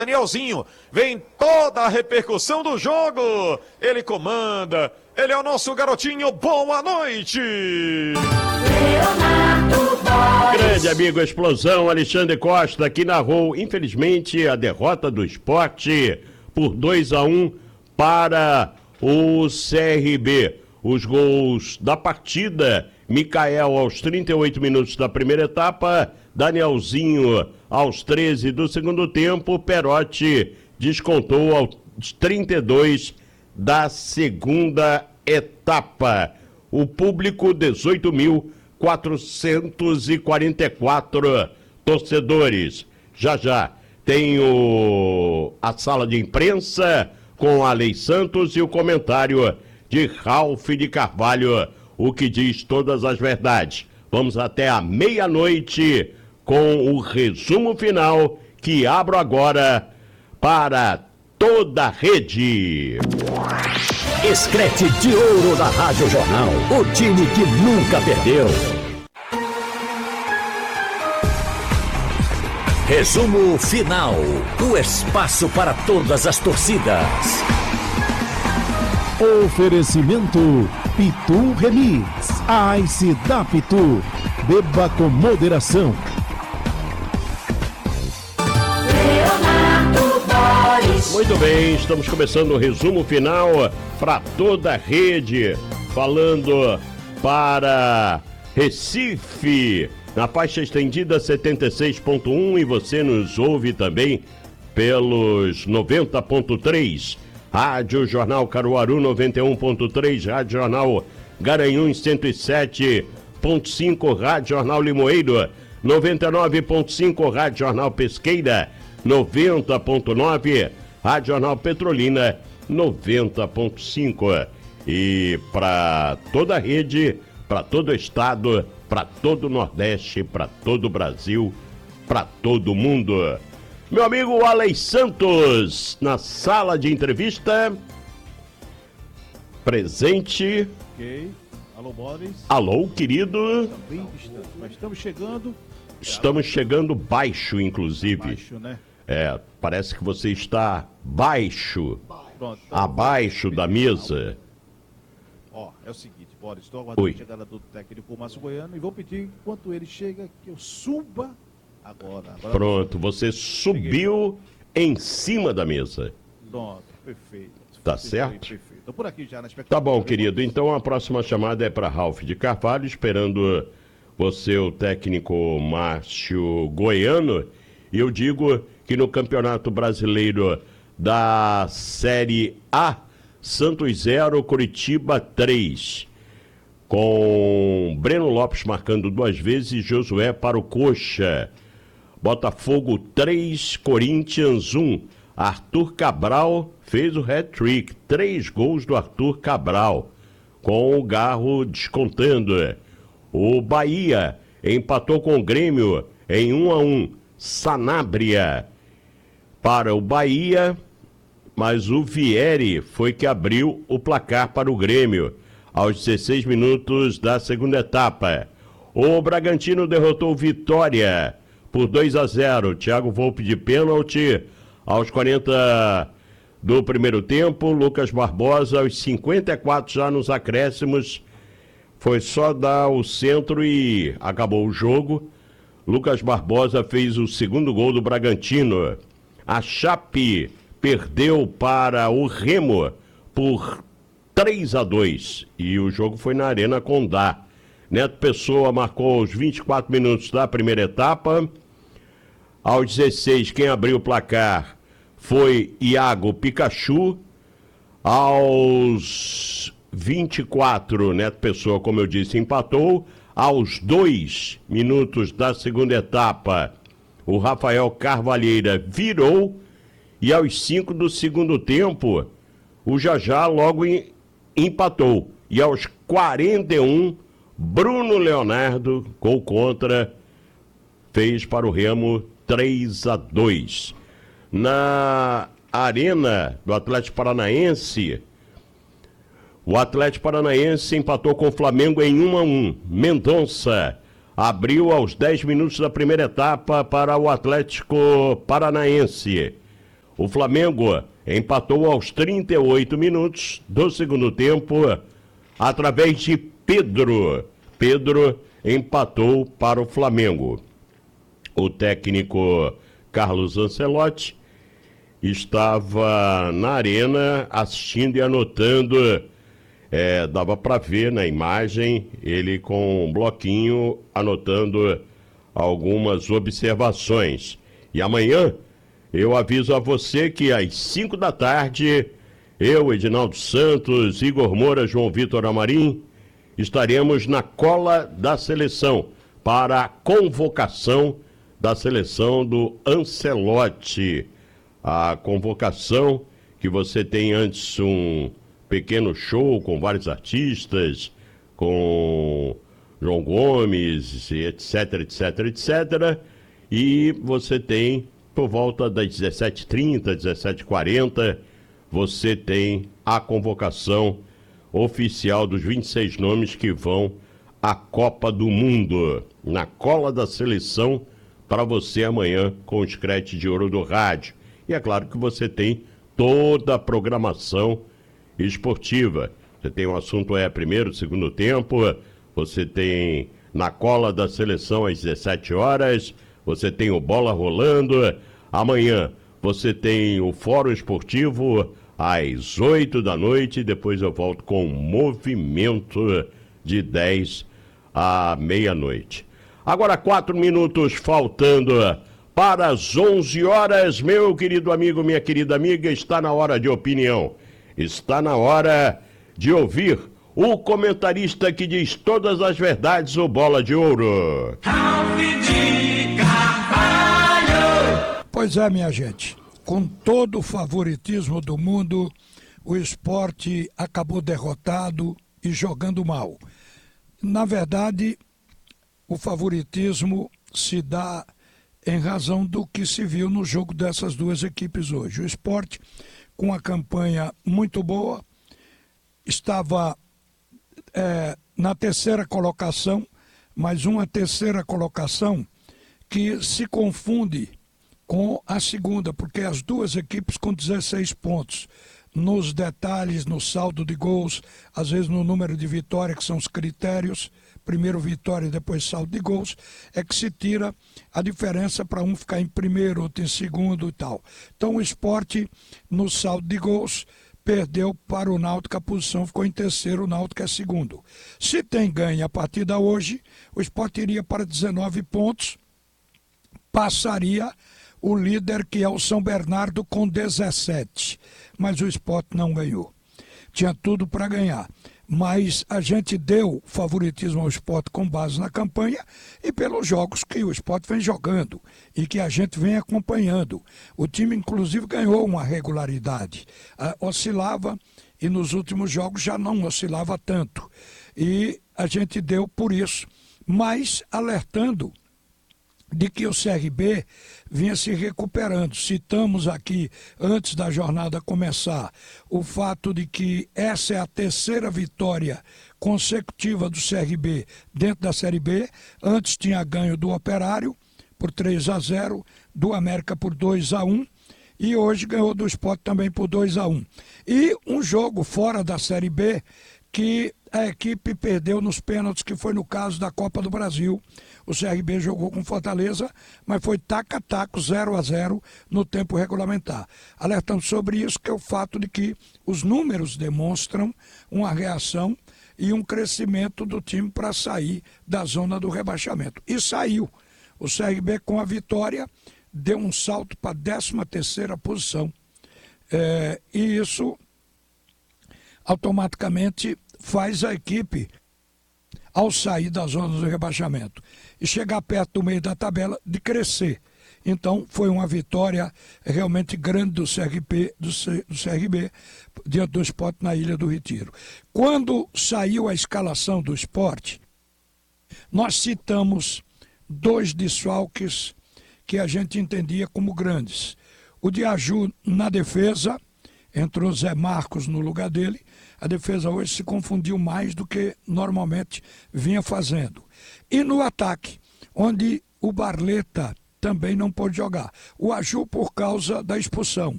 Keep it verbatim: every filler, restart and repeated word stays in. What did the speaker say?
Danielzinho, vem toda a repercussão do jogo, ele comanda, ele é o nosso garotinho, boa noite! Grande amigo Explosão, Alexandre Costa, que narrou, infelizmente, a derrota do Sport por dois a um para o C R B. Os gols da partida, Micael aos trinta e oito minutos da primeira etapa, Danielzinho aos treze do segundo tempo, Perotti descontou aos trinta e dois da segunda etapa. O público, dezoito mil quatrocentos e quarenta e quatro torcedores. Já já tem o... a sala de imprensa com a Lei Santos e o comentário de Ralf de Carvalho, o que diz todas as verdades. Vamos até a meia-noite com o resumo final que abro agora para toda a rede. Escrete de ouro da Rádio Jornal, o time que nunca perdeu. Resumo final, o espaço para todas as torcidas. Oferecimento Pitu Remix, a Ice da Pitu. Beba com moderação. Muito bem, estamos começando o resumo final para toda a rede, falando para Recife, na faixa estendida setenta e seis ponto um, e você nos ouve também pelos noventa ponto três. Rádio Jornal Caruaru noventa e um ponto três, Rádio Jornal Garanhuns cento e sete ponto cinco, Rádio Jornal Limoeiro noventa e nove ponto cinco, Rádio Jornal Pesqueira noventa ponto nove, Rádio Jornal Petrolina noventa ponto cinco. E para toda a rede, para todo o estado, para todo o Nordeste, para todo o Brasil, para todo mundo. Meu amigo Alex Santos, na sala de entrevista, presente. Ok, alô Boris. Alô, querido. Também estamos, mas estamos chegando. Estamos chegando baixo, inclusive. Baixo, né? É, parece que você está baixo, Pronto, abaixo da mesa. Ó, é o seguinte, Boris, estou aguardando Oi. a chegada do técnico Márcio Goiano e vou pedir, enquanto ele chega, que eu suba agora. agora Pronto, você subiu em cima da mesa. Pronto, perfeito. Tá Perfeito, certo? Perfeito. Estou por aqui já na expectativa. Tá bom, querido. Então a próxima chamada é para Ralf de Carvalho, esperando você, o técnico Márcio Goiano. E eu digo que no Campeonato Brasileiro da Série A, Santos zero, Curitiba três. Com Breno Lopes marcando duas vezes e Josué para o Coxa. Botafogo três, Corinthians um. Arthur Cabral fez o hat-trick. Três gols do Arthur Cabral, com o Garro descontando. O Bahia empatou com o Grêmio em um a um. Sanabria para o Bahia, mas o Vieri foi que abriu o placar para o Grêmio aos dezesseis minutos da segunda etapa. O Bragantino derrotou o Vitória por dois a zero. Thiago Volpe de pênalti aos quarenta do primeiro tempo. Lucas Barbosa aos cinquenta e quatro já nos acréscimos. Foi só dar o centro e acabou o jogo. Lucas Barbosa fez o segundo gol do Bragantino. A Chape perdeu para o Remo por três a dois e o jogo foi na Arena Condá. Neto Pessoa marcou os vinte e quatro minutos da primeira etapa. Aos dezesseis, quem abriu o placar foi Iago Pikachu. Aos vinte e quatro, Neto Pessoa, como eu disse, empatou. Aos dois minutos da segunda etapa, o Rafael Carvalheira virou. E aos cinco do segundo tempo, o Jajá logo empatou. E aos quarenta e um, Bruno Leonardo, gol contra, fez para o Remo três a dois. Na Arena do Atlético Paranaense, o Atlético Paranaense empatou com o Flamengo em um a um. Mendonça abriu aos dez minutos da primeira etapa para o Atlético Paranaense. O Flamengo empatou aos trinta e oito minutos do segundo tempo através de Pedro. Pedro empatou para o Flamengo. O técnico Carlos Ancelotti estava na arena assistindo e anotando. É, dava para ver na imagem ele com um bloquinho anotando algumas observações. E amanhã eu aviso a você que às cinco da tarde, eu, Edinaldo Santos, Igor Moura, João Vitor Amarim, estaremos na cola da seleção para a convocação da seleção do Ancelotti. A convocação que você tem antes um pequeno show com vários artistas, com João Gomes, etc, etc, etcétera. E você tem, por volta das dezessete e trinta, dezessete e quarenta, você tem a convocação oficial dos vinte e seis nomes que vão à Copa do Mundo, na cola da seleção, para você amanhã com o Scratch de Ouro do Rádio. E é claro que você tem toda a programação esportiva. Você tem o assunto é primeiro, segundo tempo, você tem na cola da seleção às dezessete horas, você tem o Bola Rolando, amanhã você tem o Fórum Esportivo às oito da noite, depois eu volto com o Movimento de dez à meia-noite. Agora quatro minutos faltando para as onze horas, meu querido amigo, minha querida amiga, está na hora de opinião. Está na hora de ouvir o comentarista que diz todas as verdades, o Bola de Ouro. Ralf de Carvalho. Pois é, minha gente, com todo o favoritismo do mundo, o Sport acabou derrotado e jogando mal. Na verdade, o favoritismo se dá em razão do que se viu no jogo dessas duas equipes hoje. O Sport, com uma campanha muito boa, estava é, na terceira colocação, mas uma terceira colocação que se confunde com a segunda, porque as duas equipes com dezesseis pontos. Nos detalhes, no saldo de gols, às vezes no número de vitória, que são os critérios, primeiro vitória e depois saldo de gols, é que se tira a diferença para um ficar em primeiro, outro em segundo e tal. Então o Sport, no saldo de gols, perdeu para o Náutico, a posição ficou em terceiro, o Náutico é segundo. Se tem ganho a partida hoje, o Sport iria para dezenove pontos, passaria o líder, que é o São Bernardo, com dezessete. Mas o Sport não ganhou. Tinha tudo para ganhar. Mas a gente deu favoritismo ao Sport com base na campanha e pelos jogos que o Sport vem jogando e que a gente vem acompanhando. O time, inclusive, ganhou uma regularidade. Ah, oscilava e nos últimos jogos já não oscilava tanto. E a gente deu por isso. Mas alertando de que o C R B vinha se recuperando. Citamos aqui, antes da jornada começar, o fato de que essa é a terceira vitória consecutiva do C R B dentro da Série B. Antes tinha ganho do Operário por três a zero, do América por dois a um e hoje ganhou do Sport também por dois a um. E um jogo fora da Série B que a equipe perdeu nos pênaltis, que foi no caso da Copa do Brasil. O C R B jogou com Fortaleza, mas foi taca-taco, zero a zero no tempo regulamentar. Alertando sobre isso, que é o fato de que os números demonstram uma reação e um crescimento do time para sair da zona do rebaixamento. E saiu. O C R B, com a vitória, deu um salto para a décima terceira posição. É, e isso automaticamente faz a equipe, ao sair da zona do rebaixamento e chegar perto do meio da tabela, de crescer. Então foi uma vitória realmente grande do C R B, do, C, do C R B diante do Sport na Ilha do Retiro. Quando saiu a escalação do Sport, nós citamos dois desfalques que a gente entendia como grandes. O de Aju na defesa, entrou Zé Marcos no lugar dele. A defesa hoje se confundiu mais do que normalmente vinha fazendo. E no ataque, onde o Barleta também não pôde jogar. O Aju por causa da expulsão.